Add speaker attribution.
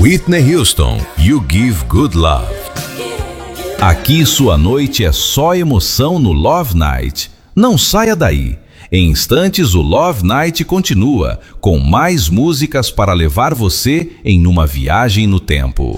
Speaker 1: Whitney Houston, You Give Good Love. Aqui sua noite é só emoção no Love Night. Não saia daí. Em instantes o Love Night continua com mais músicas para levar você em uma viagem no tempo.